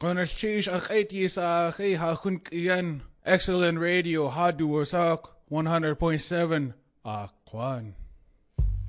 Konarchish akhaiti sa akhay hakun kiyan. Excellent radio hadu wasak 100.7 Kwan.